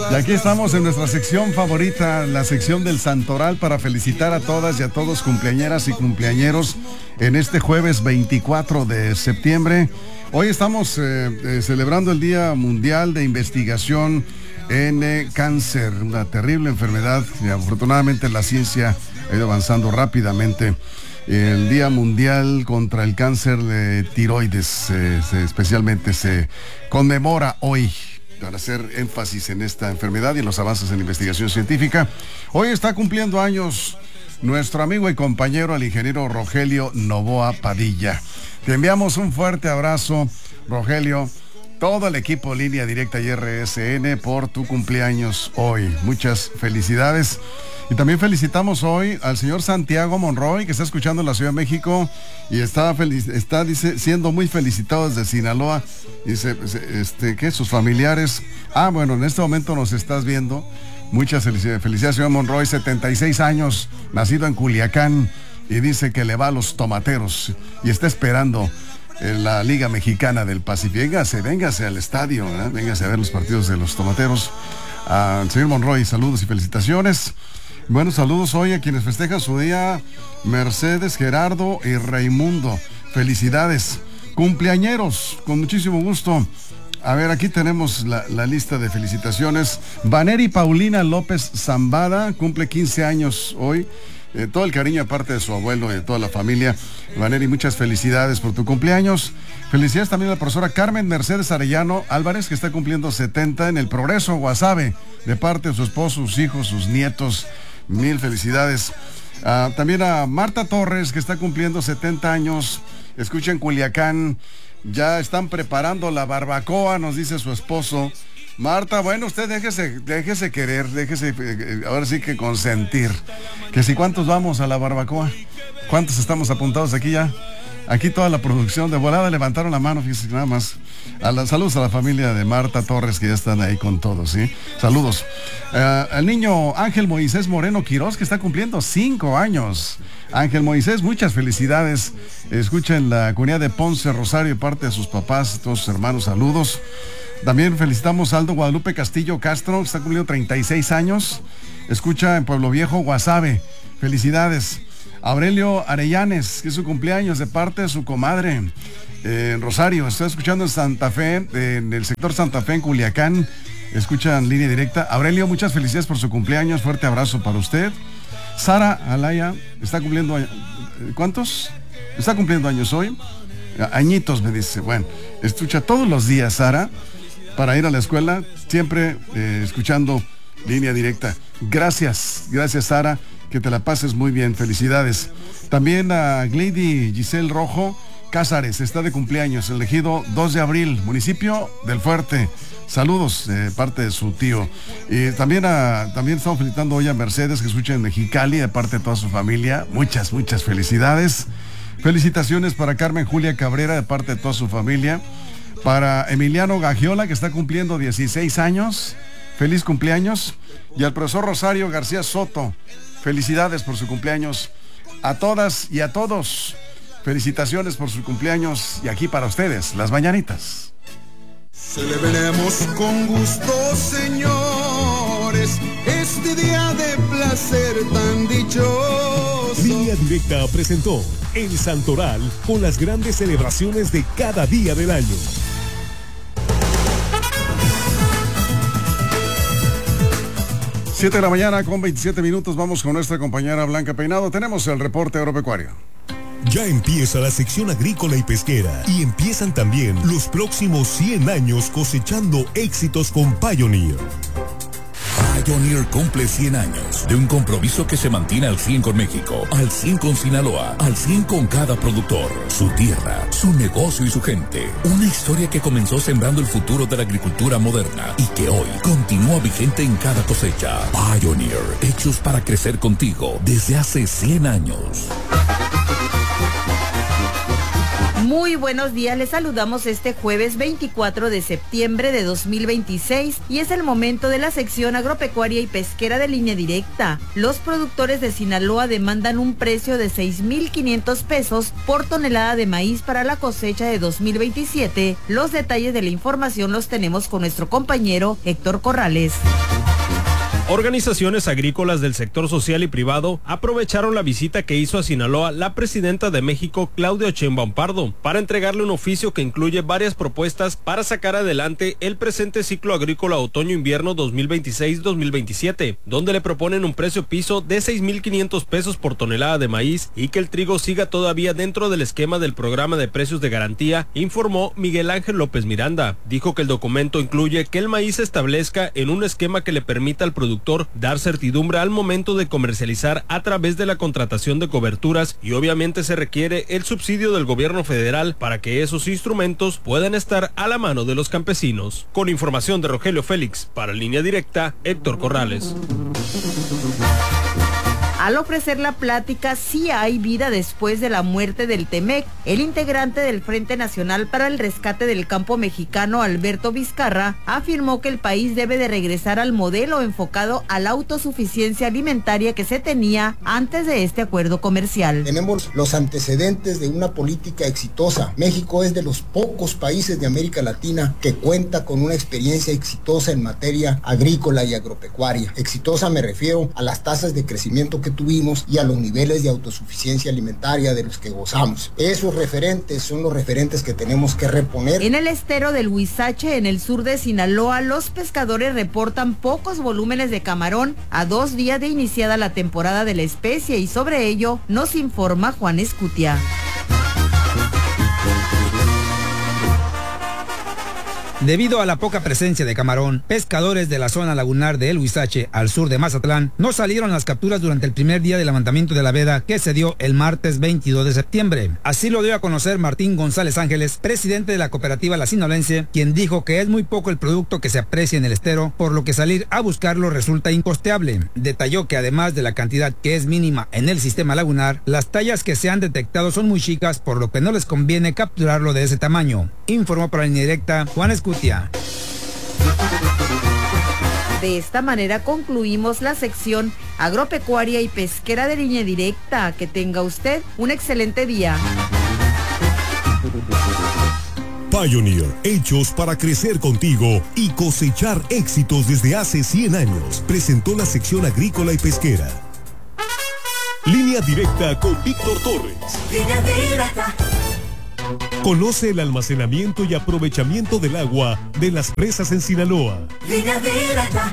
Y aquí estamos en nuestra sección favorita, la sección del Santoral, para felicitar a todas y a todos cumpleañeras y cumpleañeros en este jueves 24 de septiembre. Hoy estamos celebrando el Día Mundial de Investigación en Cáncer, una terrible enfermedad y afortunadamente la ciencia ha ido avanzando rápidamente. El Día Mundial contra el Cáncer de Tiroides especialmente se conmemora hoy, para hacer énfasis en esta enfermedad y en los avances en investigación científica. Hoy está cumpliendo años nuestro amigo y compañero, el ingeniero Rogelio Novoa Padilla. Te enviamos un fuerte abrazo, Rogelio, todo el equipo Línea Directa y RSN por tu cumpleaños hoy. Muchas felicidades. Y también felicitamos hoy al señor Santiago Monroy, que está escuchando en la Ciudad de México y está siendo muy felicitado desde Sinaloa. Dice, que sus familiares... bueno, en este momento nos estás viendo. Muchas felicidades, señor Monroy, 76 años, nacido en Culiacán, y dice que le va a los tomateros y está esperando en la Liga Mexicana del Pacífico. Véngase al estadio, ¿verdad? Véngase a ver los partidos de los tomateros. Al señor Monroy, saludos y felicitaciones. Bueno, saludos hoy a quienes festejan su día: Mercedes, Gerardo y Raimundo. Felicidades. Cumpleañeros, con muchísimo gusto. A ver, aquí tenemos la lista de felicitaciones. Vaneri Paulina López Zambada cumple 15 años hoy. Todo el cariño aparte de su abuelo y de toda la familia. Vaneri, muchas felicidades por tu cumpleaños. Felicidades también a la profesora Carmen Mercedes Arellano Álvarez, que está cumpliendo 70 en el Progreso, Guasave, de parte de su esposo, sus hijos, sus nietos. Mil felicidades. También a Marta Torres, que está cumpliendo 70 años. Escucha en Culiacán. Ya están preparando la barbacoa, nos dice su esposo. Marta, bueno, usted déjese querer, ahora sí que consentir. Que si cuántos vamos a la barbacoa, cuántos estamos apuntados aquí ya. Aquí toda la producción de volada levantaron la mano, fíjense nada más. Saludos a la familia de Marta Torres, que ya están ahí con todos, ¿sí? Saludos. Al niño Ángel Moisés Moreno Quirós, que está cumpliendo 5 años. Ángel Moisés, muchas felicidades. Escucha en la comunidad de Ponce, Rosario, de parte de sus papás, todos sus hermanos, saludos. También felicitamos a Aldo Guadalupe Castillo Castro, que está cumpliendo 36 años. Escucha en Pueblo Viejo, Guasave. Felicidades. Aurelio Arellanes, que es su cumpleaños, de parte de su comadre en Rosario. Está escuchando en Santa Fe, en el sector Santa Fe, en Culiacán. Escuchan Línea Directa. Aurelio, muchas felicidades por su cumpleaños. Fuerte abrazo para usted. Sara Alaya está cumpliendo años. ¿Cuántos? Está cumpliendo años hoy. Añitos, me dice. Bueno, escucha todos los días, Sara, para ir a la escuela, siempre escuchando Línea Directa. Gracias, Sara. Que te la pases muy bien, felicidades. También a Glady Giselle Rojo Cázares, está de cumpleaños, elegido 2 de abril, municipio del Fuerte. Saludos de parte de su tío. Y también estamos felicitando hoy a Mercedes, que escucha en Mexicali, de parte de toda su familia. Muchas felicidades. Felicitaciones para Carmen Julia Cabrera, de parte de toda su familia. Para Emiliano Gagiola, que está cumpliendo 16 años. Feliz cumpleaños. Y al profesor Rosario García Soto, felicidades por su cumpleaños. A todas y a todos, felicitaciones por su cumpleaños. Y aquí para ustedes, las mañanitas. Celebremos con gusto, señores, este día de placer tan dichoso. Línea Directa presentó El Santoral, con las grandes celebraciones de cada día del año. 7 de la mañana con 27 minutos, vamos con nuestra compañera Blanca Peinado. Tenemos el reporte agropecuario. Ya empieza la sección agrícola y pesquera y empiezan también los próximos 100 años cosechando éxitos con Pioneer. Pioneer cumple 100 años de un compromiso que se mantiene al 100 con México, al 100 con Sinaloa, al 100 con cada productor, su tierra, su negocio y su gente. Una historia que comenzó sembrando el futuro de la agricultura moderna y que hoy continúa vigente en cada cosecha. Pioneer, hechos para crecer contigo desde hace 100 años. Muy buenos días, les saludamos este jueves 24 de septiembre de 2026 y es el momento de la sección agropecuaria y pesquera de Línea Directa. Los productores de Sinaloa demandan un precio de 6,500 pesos por tonelada de maíz para la cosecha de 2027. Los detalles de la información los tenemos con nuestro compañero Héctor Corrales. Organizaciones agrícolas del sector social y privado aprovecharon la visita que hizo a Sinaloa la presidenta de México, Claudia Sheinbaum Pardo, para entregarle un oficio que incluye varias propuestas para sacar adelante el presente ciclo agrícola otoño-invierno 2026-2027, donde le proponen un precio piso de 6,500 pesos por tonelada de maíz y que el trigo siga todavía dentro del esquema del programa de precios de garantía, informó Miguel Ángel López Miranda. Dijo que el documento incluye que el maíz se establezca en un esquema que le permita al productor dar certidumbre al momento de comercializar a través de la contratación de coberturas y obviamente se requiere el subsidio del gobierno federal para que esos instrumentos puedan estar a la mano de los campesinos. Con información de Rogelio Félix, para Línea Directa, Héctor Corrales. Al ofrecer la plática Sí hay vida después de la muerte del Temec, el integrante del Frente Nacional para el Rescate del Campo Mexicano, Alberto Vizcarra, afirmó que el país debe de regresar al modelo enfocado a la autosuficiencia alimentaria que se tenía antes de este acuerdo comercial. Tenemos los antecedentes de una política exitosa. México es de los pocos países de América Latina que cuenta con una experiencia exitosa en materia agrícola y agropecuaria. Exitosa me refiero a las tasas de crecimiento que tuvimos y a los niveles de autosuficiencia alimentaria de los que gozamos. Esos referentes son los referentes que tenemos que reponer. En el estero del Huizache, en el sur de Sinaloa, los pescadores reportan pocos volúmenes de camarón a 2 días de iniciada la temporada de la especie y sobre ello nos informa Juan Escutia. Debido a la poca presencia de camarón, pescadores de la zona lagunar de El Huizache, al sur de Mazatlán, no salieron las capturas durante el primer día del levantamiento de la veda que se dio el martes 22 de septiembre. Así lo dio a conocer Martín González Ángeles, presidente de la cooperativa La Sinolense, quien dijo que es muy poco el producto que se aprecia en el estero, por lo que salir a buscarlo resulta incosteable. Detalló que además de la cantidad que es mínima en el sistema lagunar, las tallas que se han detectado son muy chicas, por lo que no les conviene capturarlo de ese tamaño. Informó para Línea Directa Juan Escutia. De esta manera concluimos la sección agropecuaria y pesquera de Línea Directa. Que tenga usted un excelente día. Pioneer, hechos para crecer contigo y cosechar éxitos desde hace 100 años, presentó la sección agrícola y pesquera. Línea Directa con Víctor Torres. Línea Directa. Conoce el almacenamiento y aprovechamiento del agua de las presas en Sinaloa. Línea Directa.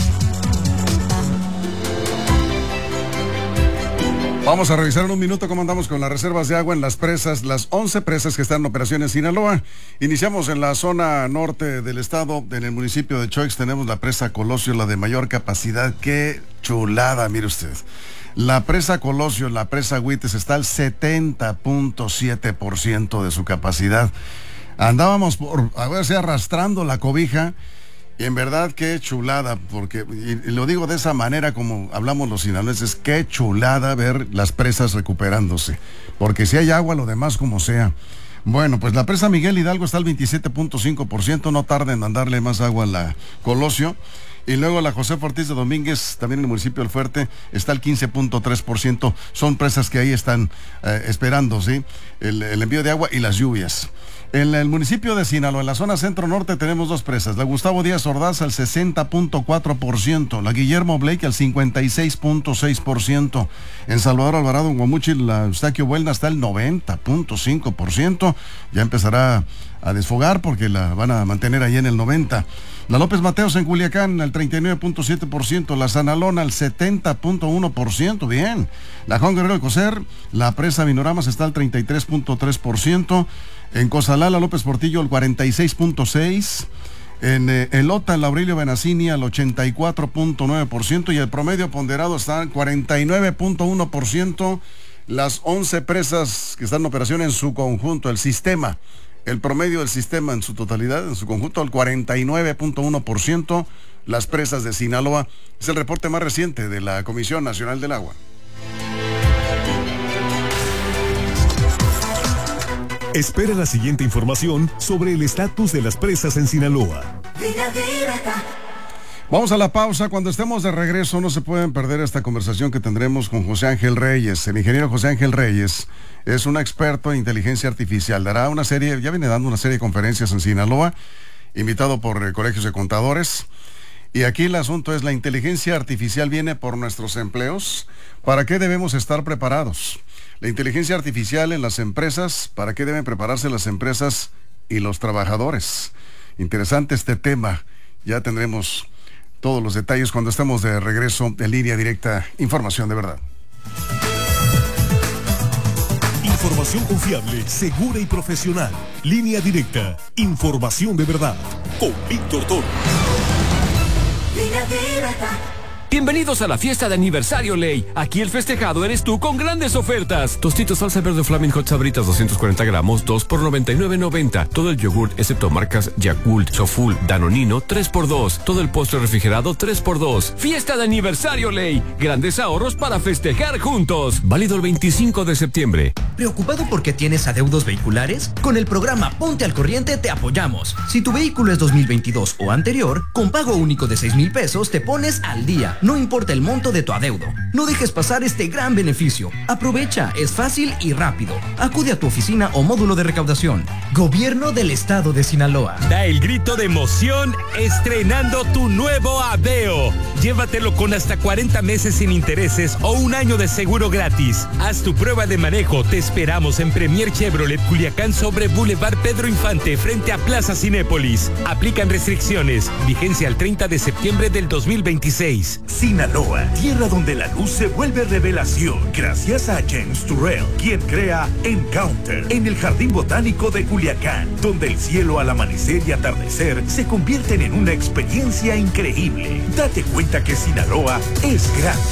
Vamos a revisar en un minuto cómo andamos con las reservas de agua en las presas, las 11 presas que están en operación en Sinaloa. Iniciamos en la zona norte del estado, en el municipio de Choix tenemos la presa Colosio, la de mayor capacidad. ¡Qué chulada, mire usted! La presa Colosio, la presa Huites está al 70.7% de su capacidad. Andábamos arrastrando la cobija y en verdad qué chulada, porque, y lo digo de esa manera como hablamos los sinaloenses, qué chulada ver las presas recuperándose, porque si hay agua, lo demás como sea. Bueno, pues la presa Miguel Hidalgo está al 27.5%, no tarda en mandarle más agua a la Colosio. Y luego la José Ortiz de Domínguez, también en el municipio del Fuerte, está al 15.3%. Son presas que ahí están esperando, ¿sí? El envío de agua y las lluvias. En el municipio de Sinaloa, en la zona centro-norte, tenemos 2 presas. La Gustavo Díaz Ordaz al 60.4%. La Guillermo Blake al 56.6%. En Salvador Alvarado, en Guamuchi, la Eustaquio Buelna está al 90.5%. Ya empezará a desfogar porque la van a mantener ahí en el 90%. La López Mateos en Culiacán al 39.7%, la Sanalona al 70.1%, bien. La Juan Guerrero de Coser, la presa Vinoramas está al 33.3%, en Cozalá la López Portillo al 46.6%, en Elota el Aurelio Benacini al 84.9% y el promedio ponderado está al 49.1%. Las 11 presas que están en operación en su conjunto, el sistema. El promedio del sistema en su totalidad, en su conjunto, al 49.1%. Las presas de Sinaloa. Es el reporte más reciente de la Comisión Nacional del Agua. Espera la siguiente información sobre el estatus de las presas en Sinaloa. Vamos a la pausa. Cuando estemos de regreso no se pueden perder esta conversación que tendremos con José Ángel Reyes. El ingeniero José Ángel Reyes es un experto en inteligencia artificial. Dará una serie, ya viene dando una serie de conferencias en Sinaloa, invitado por colegios de contadores. Y aquí el asunto es, ¿la inteligencia artificial viene por nuestros empleos? ¿Para qué debemos estar preparados? La inteligencia artificial en las empresas, ¿para qué deben prepararse las empresas y los trabajadores? Interesante este tema. Ya tendremos todos los detalles cuando estemos de regreso en Línea Directa. Información de verdad. Información confiable, segura y profesional. Línea Directa. Información de verdad. Con Víctor Toro. Línea Directa. Bienvenidos a la fiesta de aniversario Ley. Aquí el festejado eres tú con grandes ofertas. Tostitos salsa verde Flaming Hot Sabritas 240 gramos, 2 por $99.90. Todo el yogur, excepto marcas Yakult, Soful, Danonino, 3x2. Todo el postre refrigerado, 3x2. Fiesta de aniversario Ley. Grandes ahorros para festejar juntos. Válido el 25 de septiembre. ¿Preocupado porque tienes adeudos vehiculares? Con el programa Ponte al Corriente te apoyamos. Si tu vehículo es 2022 o anterior, con pago único de 6,000 pesos te pones al día. No importa el monto de tu adeudo. No dejes pasar este gran beneficio. Aprovecha, es fácil y rápido. Acude a tu oficina o módulo de recaudación. Gobierno del Estado de Sinaloa. Da el grito de emoción estrenando tu nuevo Aveo. Llévatelo con hasta 40 meses sin intereses o un año de seguro gratis. Haz tu prueba de manejo. Te esperamos en Premier Chevrolet Culiacán sobre Boulevard Pedro Infante frente a Plaza Cinépolis. Aplican restricciones. Vigencia al 30 de septiembre del 2026. Sinaloa, tierra donde la luz se vuelve revelación, gracias a James Turrell, quien crea Encounter en el Jardín Botánico de Culiacán, donde el cielo al amanecer y atardecer se convierten en una experiencia increíble. Date cuenta que Sinaloa es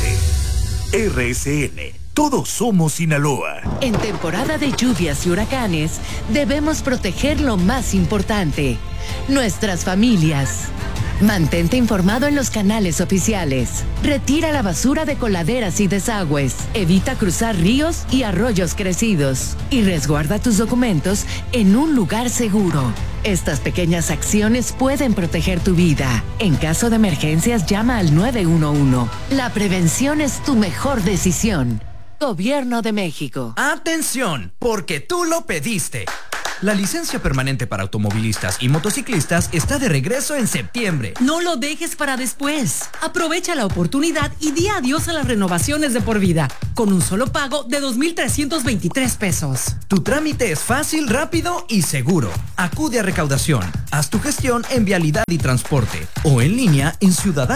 grande. RSN, todos somos Sinaloa. En temporada de lluvias y huracanes, debemos proteger lo más importante, nuestras familias. Mantente informado en los canales oficiales. Retira la basura de coladeras y desagües. Evita cruzar ríos y arroyos crecidos. Y resguarda tus documentos en un lugar seguro. Estas pequeñas acciones pueden proteger tu vida. En caso de emergencias, llama al 911. La prevención es tu mejor decisión. Gobierno de México. ¡Atención! Porque tú lo pediste. La licencia permanente para automovilistas y motociclistas está de regreso en septiembre. No lo dejes para después. Aprovecha la oportunidad y di adiós a las renovaciones de por vida, con un solo pago de 2,323 pesos. Tu trámite es fácil, rápido y seguro. Acude a recaudación. Haz tu gestión en Vialidad y Transporte o en línea en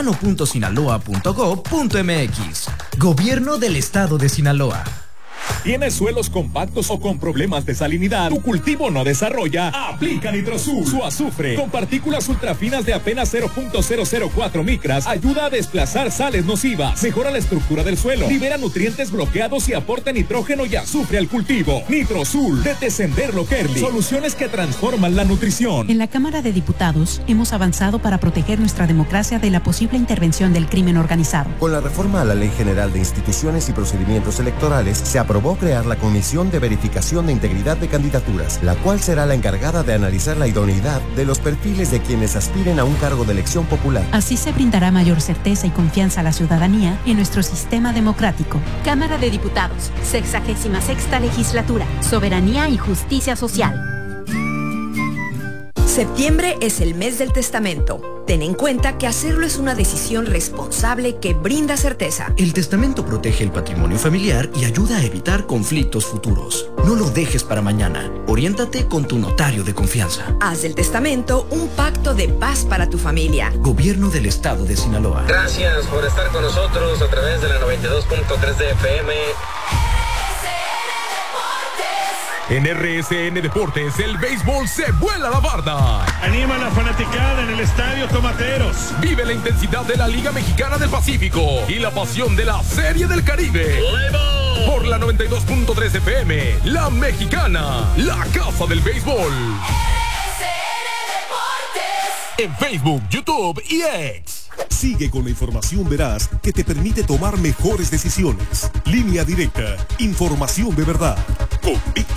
ciudadano.sinaloa.gov.mx. Gobierno del Estado de Sinaloa. ¿Tienes suelos compactos o con problemas de salinidad? ¿Tu cultivo no desarrolla? Aplica Nitrosul. Su azufre, con partículas ultrafinas de apenas 0.004 micras, ayuda a desplazar sales nocivas, mejora la estructura del suelo, libera nutrientes bloqueados y aporta nitrógeno y azufre al cultivo. Nitrosul, de Tessenderlo Kerli. Soluciones que transforman la nutrición. En la Cámara de Diputados hemos avanzado para proteger nuestra democracia de la posible intervención del crimen organizado. Con la reforma a la Ley General de Instituciones y Procedimientos Electorales, se aprobó crear la Comisión de Verificación de Integridad de Candidaturas, la cual será la encargada de analizar la idoneidad de los perfiles de quienes aspiren a un cargo de elección popular. Así se brindará mayor certeza y confianza a la ciudadanía en nuestro sistema democrático. Cámara de Diputados, 66ª Legislatura, Soberanía y Justicia Social. Septiembre es el mes del testamento. Ten en cuenta que hacerlo es una decisión responsable que brinda certeza. El testamento protege el patrimonio familiar y ayuda a evitar conflictos futuros. No lo dejes para mañana. Oriéntate con tu notario de confianza. Haz del testamento un pacto de paz para tu familia. Gobierno del Estado de Sinaloa. Gracias por estar con nosotros a través de la 92.3 de FM. En RSN Deportes, el béisbol se vuela la barda. Anima a la fanaticada en el Estadio Tomateros. Vive la intensidad de la Liga Mexicana del Pacífico y la pasión de la Serie del Caribe. Por la 92.3 FM, La Mexicana, la casa del béisbol. En Facebook, YouTube y X. Sigue con la información veraz que te permite tomar mejores decisiones. Línea Directa, información de verdad. Con Víctor